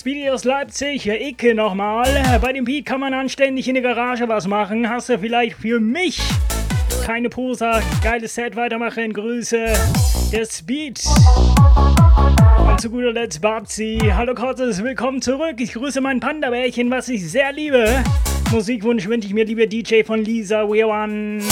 Speedy aus Leipzig, Icke nochmal. Bei dem Beat kann man anständig in der Garage was machen. Hast du vielleicht für mich keine Poser? Geiles Set, weitermachen. Grüße, der Speed. Und zu guter Letzt Babsi. Hallo Kotzes, willkommen zurück. Ich grüße mein Panda-Bärchen, was ich sehr liebe. Musikwunsch wünsche ich mir, lieber DJ von Lisa We One.